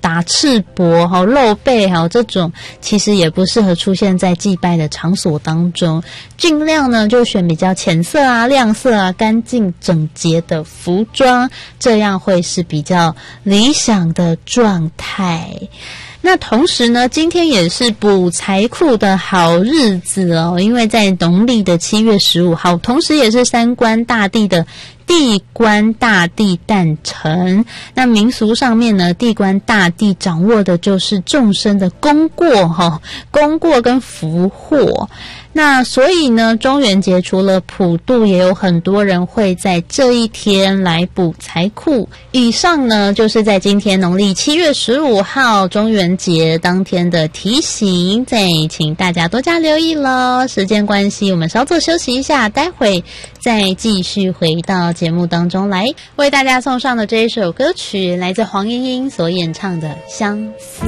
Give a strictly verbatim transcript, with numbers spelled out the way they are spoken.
打赤膊、哈露背，还有这种，其实也不适合出现在祭拜的场所当中。尽量呢就选比较浅色啊、亮色啊、干净整洁的服装，这样会是比较理想的状态。那同时呢，今天也是补财库的好日子哦，因为在农历的七月十五号，同时也是三官大帝的地官大帝诞辰。那民俗上面呢，地官大帝掌握的就是众生的功过哈，功过跟福祸。那所以呢，中元节除了普渡，也有很多人会在这一天来补财库。以上呢，就是在今天农历七月十五号中元节当天的提醒，再请大家多加留意咯。时间关系，我们稍作休息一下，待会再继续回到节目当中来，为大家送上的这一首歌曲，来自黄莺莺所演唱的《相思》。